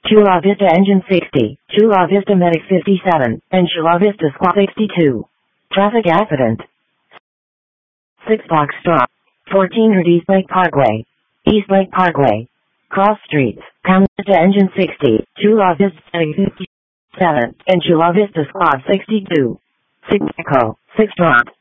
Chula Vista Engine 60, Chula Vista Medic 57, and Chula Vista Squad 62. Traffic accident. 6 box stop. 14 Road East Lake Parkway. East Lake Parkway. Cross streets. Chula Vista Engine 60, Chula Vista Medic 57, and Chula Vista Squad 62. 6 Echo, 6 Drop.